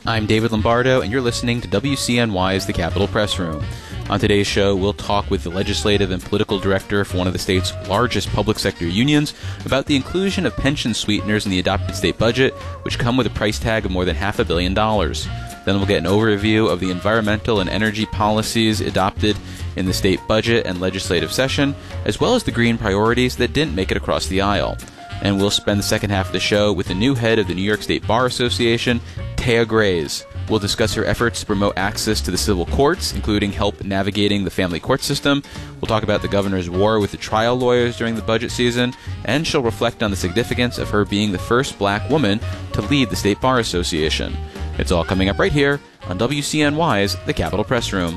I'm David Lombardo, and you're listening to WCNY's The Capitol Press Room. On today's show, we'll talk with the legislative and political director for one of the state's largest public sector unions about the inclusion of pension sweeteners in the adopted state budget, which come with a price tag of more than $500 million. Then we'll get an overview of the environmental and energy policies adopted in the state budget and legislative session, as well as the green priorities that didn't make it across the aisle. And we'll spend the second half of the show with the new head of the New York State Bar Association, Taya Grays. We'll discuss her efforts to promote access to the civil courts, including help navigating the family court system. We'll talk about the governor's war with the trial lawyers during the budget season, and she'll reflect on the significance of her being the first black woman to lead the State Bar Association. It's all coming up right here on WCNY's The Capitol Press Room.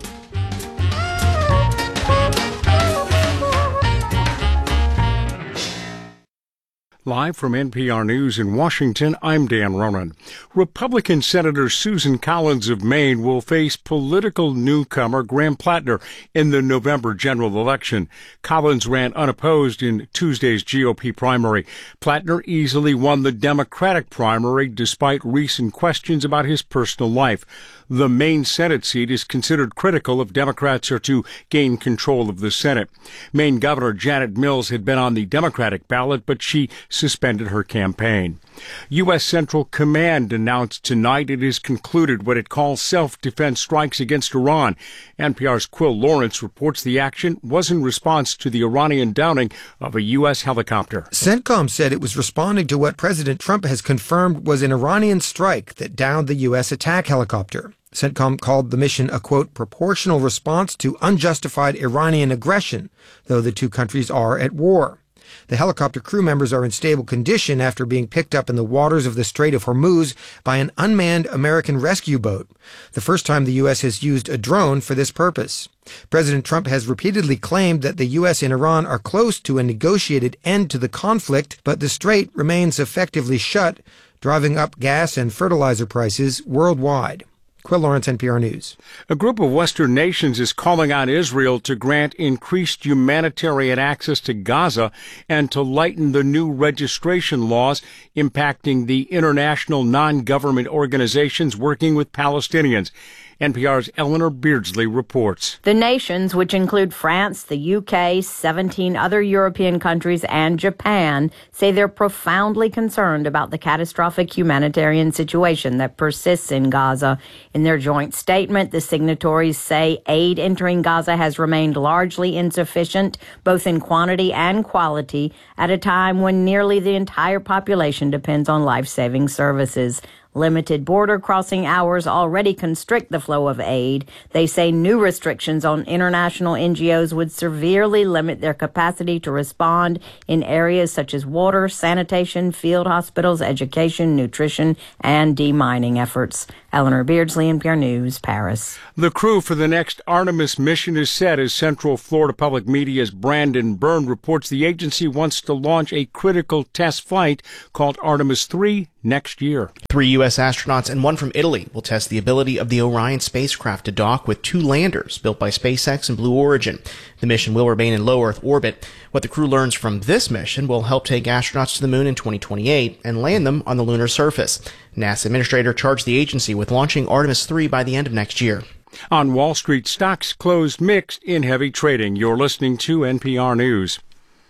Live from NPR News in Washington, I'm Dan Ronan. Republican Senator Susan Collins of Maine will face political newcomer Graham Plattner in the November general election. Collins ran unopposed in Tuesday's GOP primary. Plattner easily won the Democratic primary despite recent questions about his personal life. The Maine Senate seat is considered critical if Democrats are to gain control of the Senate. Maine Governor Janet Mills had been on the Democratic ballot, but she suspended her campaign. U.S. Central Command announced tonight it has concluded what it calls self-defense strikes against Iran. NPR's Quill Lawrence reports the action was in response to the Iranian downing of a U.S. helicopter. CENTCOM said it was responding to what President Trump has confirmed was an Iranian strike that downed the U.S. attack helicopter. CENTCOM called the mission a, quote, proportional response to unjustified Iranian aggression, though the two countries are at war. The helicopter crew members are in stable condition after being picked up in the waters of the Strait of Hormuz by an unmanned American rescue boat, the first time the U.S. has used a drone for this purpose. President Trump has repeatedly claimed that the U.S. and Iran are close to a negotiated end to the conflict, but the strait remains effectively shut, driving up gas and fertilizer prices worldwide. Quill Lawrence, NPR News. A group of Western nations is calling on Israel to grant increased humanitarian access to Gaza and to lighten the new registration laws impacting the international non-government organizations working with Palestinians. NPR's Eleanor Beardsley reports. The nations, which include France, the UK, 17 other European countries, and Japan, say they're profoundly concerned about the catastrophic humanitarian situation that persists in Gaza. In their joint statement, the signatories say aid entering Gaza has remained largely insufficient, both in quantity and quality, at a time when nearly the entire population depends on life-saving services. Limited border crossing hours already constrict the flow of aid. They say new restrictions on international NGOs would severely limit their capacity to respond in areas such as water, sanitation, field hospitals, education, nutrition, and demining efforts. Eleanor Beardsley, NPR News, Paris. The crew for the next Artemis mission is set as Central Florida Public Media's Brandon Byrne reports the agency wants to launch a critical test flight called Artemis 3 next year. 3 U.S. astronauts and 1 from Italy will test the ability of the Orion spacecraft to dock with 2 landers built by SpaceX and Blue Origin. The mission will remain in low Earth orbit. What the crew learns from this mission will help take astronauts to the moon in 2028 and land them on the lunar surface. NASA administrator charged the agency with launching Artemis 3 by the end of next year. On Wall Street, stocks closed mixed in heavy trading. You're listening to NPR News.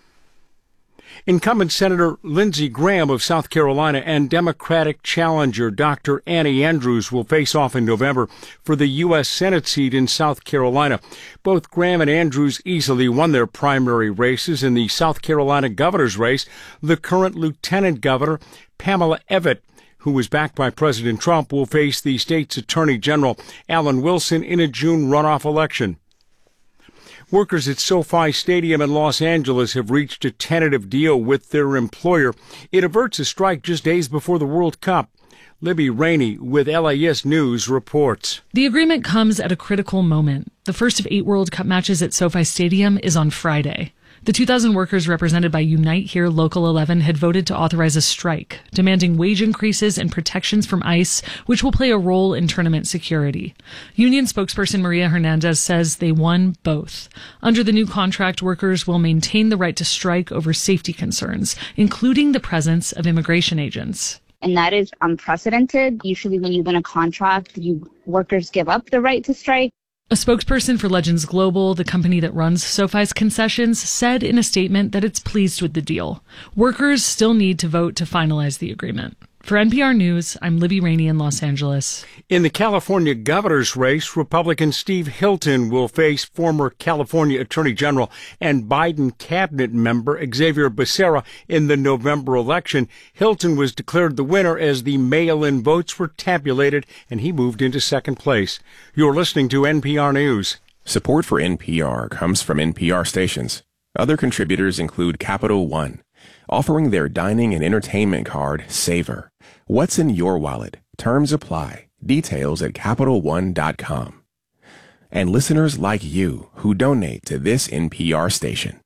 Incumbent Senator Lindsey Graham of South Carolina and Democratic challenger Dr. Annie Andrews will face off in November for the U.S. Senate seat in South Carolina. Both Graham and Andrews easily won their primary races. In the South Carolina governor's race, the current lieutenant governor, Pamela Evette, who was backed by President Trump, will face the state's attorney general, Alan Wilson, in a June runoff election. Workers at SoFi Stadium in Los Angeles have reached a tentative deal with their employer. It averts a strike just days before the World Cup. Libby Rainey with LAS News reports. The agreement comes at a critical moment. The first of 8 World Cup matches at SoFi Stadium is on Friday. The 2,000 workers represented by Unite Here Local 11 had voted to authorize a strike, demanding wage increases and protections from ICE, which will play a role in tournament security. Union spokesperson Maria Hernandez says they won both. Under the new contract, workers will maintain the right to strike over safety concerns, including the presence of immigration agents. and that is unprecedented. Usually when you win a contract, workers give up the right to strike. A spokesperson for Legends Global, the company that runs SoFi's concessions, said in a statement that it's pleased with the deal. Workers still need to vote to finalize the agreement. For NPR News, I'm Libby Rainey in Los Angeles. In the California governor's race, Republican Steve Hilton will face former California Attorney General and Biden cabinet member Xavier Becerra in the November election. Hilton was declared the winner as the mail-in votes were tabulated, and he moved into second place. You're listening to NPR News. Support for NPR comes from NPR stations. Other contributors include Capital One, offering their dining and entertainment card, Savor. What's in your wallet? Terms apply. Details at CapitalOne.com. And listeners like you who donate to this NPR station.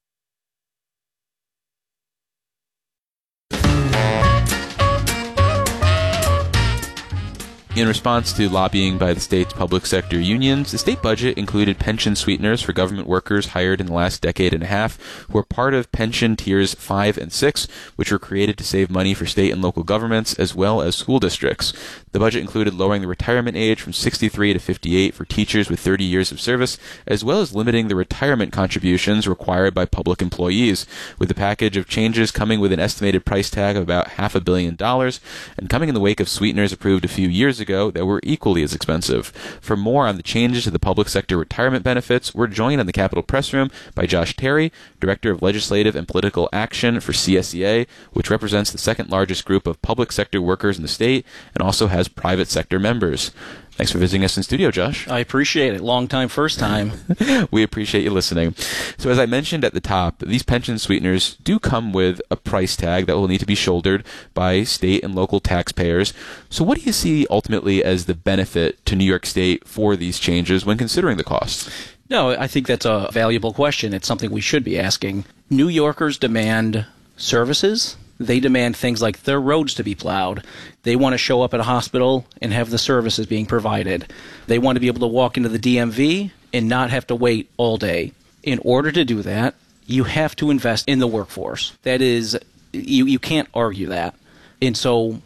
In response to lobbying by the state's public sector unions, the state budget included pension sweeteners for government workers hired in the last decade and a half who are part of pension tiers 5 and 6, which were created to save money for state and local governments as well as school districts. The budget included lowering the retirement age from 63 to 58 for teachers with 30 years of service, as well as limiting the retirement contributions required by public employees, with the package of changes coming with an estimated price tag of about $500 million, and coming in the wake of sweeteners approved a few years ago that were equally as expensive. For more on the changes to the public sector retirement benefits, we're joined on the Capitol Press Room by Josh Terry, Director of Legislative and Political Action for CSEA, which represents the second largest group of public sector workers in the state and also has private sector members. Thanks for visiting us in studio, Josh. I appreciate it. Long time, first time. We appreciate you listening. So as I mentioned at the top, these pension sweeteners do come with a price tag that will need to be shouldered by state and local taxpayers. So what do you see ultimately as the benefit to New York State for these changes when considering the costs? No, I think that's a valuable question. It's something we should be asking. New Yorkers demand services. They demand things like their roads to be plowed. They want to show up at a hospital and have the services being provided. They want to be able to walk into the DMV and not have to wait all day. In order to do that, you have to invest in the workforce. That is, you can't argue that. And so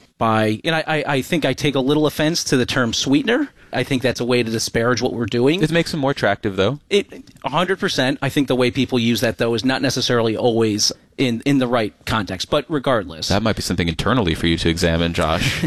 I think I take a little offense to the term sweetener. I think that's a way to disparage what we're doing. It makes them more attractive, though. 100%. I think the way people use that, though, is not necessarily always in the right context. But regardless. That might be something internally for you to examine, Josh.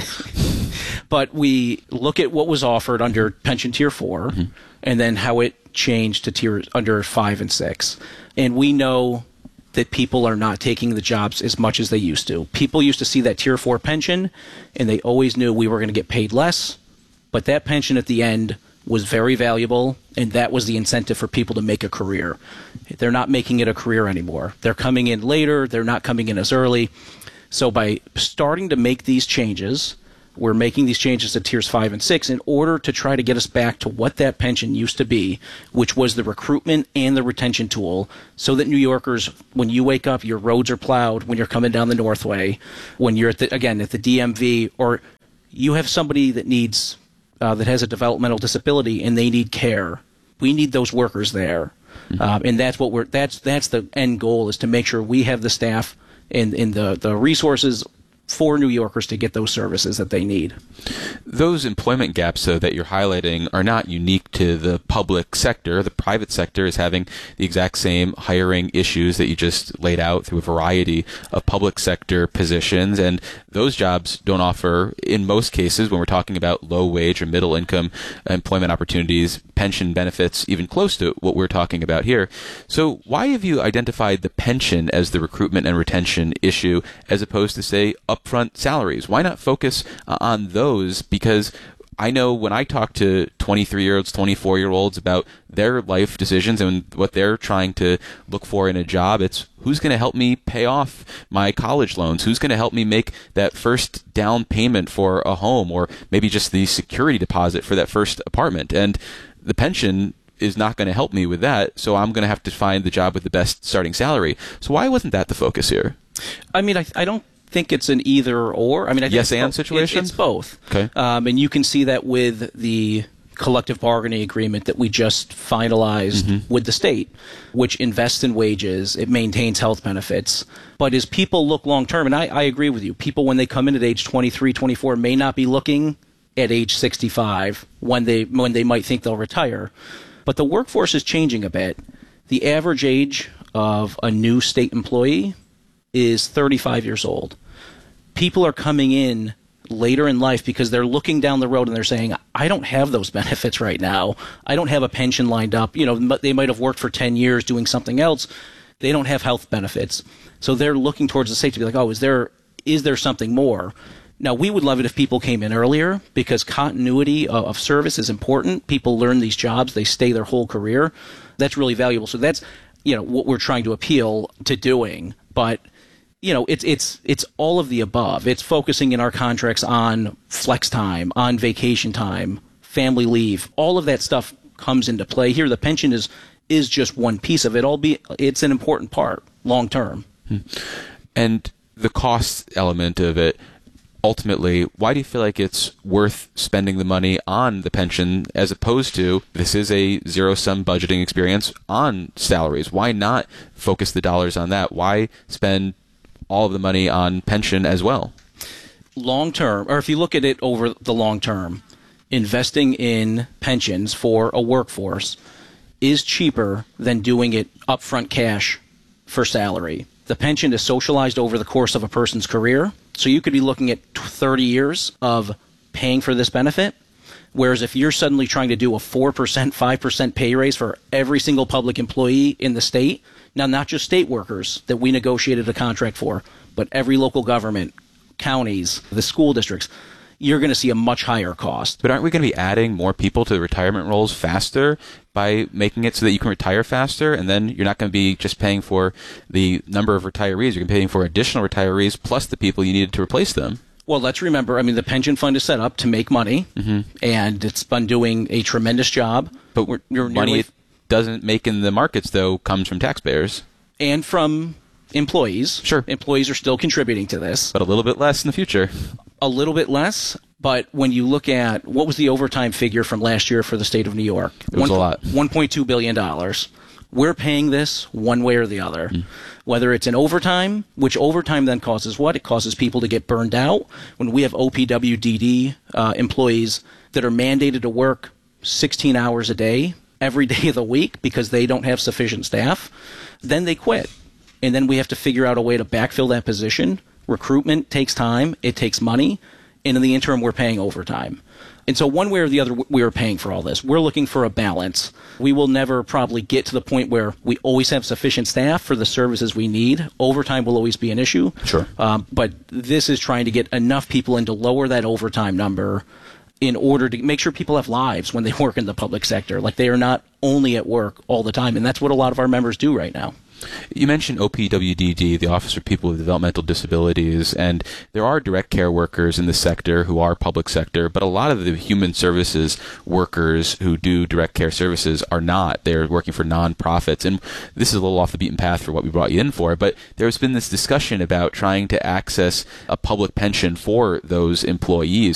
But we look at what was offered under Pension Tier 4 and then how it changed to tiers under 5 and 6. And we know that people are not taking the jobs as much as they used to. People used to see that Tier 4 pension, and they always knew we were going to get paid less. But that pension at the end was very valuable, and that was the incentive for people to make a career. They're not making it a career anymore. They're coming in later. They're not coming in as early. So by starting to make these changes, we're making these changes to Tiers 5 and 6 in order to try to get us back to what that pension used to be, which was the recruitment and the retention tool, so that New Yorkers, when you wake up, your roads are plowed when you're coming down the Northway, when you're at the DMV, or you have somebody that needs that has a developmental disability and they need care. We need those workers there, and that's what that's the end goal, is to make sure we have the staff and the resources for New Yorkers to get those services that they need. Those employment gaps, though, that you're highlighting are not unique to the public sector. The private sector is having the exact same hiring issues that you just laid out through a variety of public sector positions, and those jobs don't offer, in most cases, when we're talking about low wage or middle income employment opportunities, pension benefits even close to what we're talking about here. So why have you identified the pension as the recruitment and retention issue as opposed to, say, upfront salaries? Why not focus on those? Because I know when I talk to 23-year-olds, 24-year-olds about their life decisions and what they're trying to look for in a job, it's who's going to help me pay off my college loans? Who's going to help me make that first down payment for a home, or maybe just the security deposit for that first apartment? And the pension is not going to help me with that, so I'm going to have to find the job with the best starting salary. So why wasn't that the focus here? I mean, I don't think it's an either or. I mean, I think yes and situation? It's both. Okay. And you can see that with the collective bargaining agreement that we just finalized with the state, which invests in wages, it maintains health benefits. But as people look long term, and I agree with you, people when they come in at age 23, 24 may not be looking at age 65 when they might think they'll retire. But the workforce is changing a bit. The average age of a new state employee is 35 years old. People are coming in later in life because they're looking down the road and they're saying, I don't have those benefits right now. I don't have a pension lined up. You know, they might have worked for 10 years doing something else. They don't have health benefits. So they're looking towards the state to be like, oh, is there something more? Now, we would love it if people came in earlier because continuity of service is important. People learn these jobs. They stay their whole career. That's really valuable. So that's, you know, what we're trying to appeal to doing. But, you know, it's all of the above. It's focusing in our contracts on flex time, on vacation time, family leave. All of that stuff comes into play here. The pension is just one piece of it. It's an important part long term. And the cost element of it, ultimately, why do you feel like it's worth spending the money on the pension as opposed to, this is a zero-sum budgeting experience, on salaries? Why not focus the dollars on that? Why spend all of the money on pension as well? Long term, or if you look at it over the long term, investing in pensions for a workforce is cheaper than doing it upfront cash for salary. The pension is socialized over the course of a person's career. So you could be looking at 30 years of paying for this benefit, whereas if you're suddenly trying to do a 4%, 5% pay raise for every single public employee in the state, now not just state workers that we negotiated a contract for, but every local government, counties, the school districts, you're going to see a much higher cost. But aren't we going to be adding more people to the retirement rolls faster by making it so that you can retire faster? And then you're not going to be just paying for the number of retirees. You're paying for additional retirees plus the people you needed to replace them. Well, let's remember, I mean, the pension fund is set up to make money, and it's been doing a tremendous job. But money it doesn't make in the markets, though, comes from taxpayers. And from employees. Sure. Employees are still contributing to this. But a little bit less in the future. A little bit less, but when you look at what was the overtime figure from last year for the state of New York? It was a lot. $1.2 billion. We're paying this one way or the other. Whether it's in overtime, which overtime then causes what? It causes people to get burned out. When we have OPWDD employees that are mandated to work 16 hours a day, every day of the week because they don't have sufficient staff, then they quit. And then we have to figure out a way to backfill that position. Recruitment takes time, it takes money, and in the interim, we're paying overtime. And so one way or the other, we are paying for all this. We're looking for a balance. We will never probably get to the point where we always have sufficient staff for the services we need. Overtime will always be an issue. Sure. But this is trying to get enough people in to lower that overtime number in order to make sure people have lives when they work in the public sector. Like, they are not only at work all the time, and that's what a lot of our members do right now. You mentioned OPWDD, the Office for People with Developmental Disabilities, and there are direct care workers in the sector who are public sector, but a lot of the human services workers who do direct care services are not. They're working for nonprofits, and this is a little off the beaten path for what we brought you in for, but there's been this discussion about trying to access a public pension for those employees.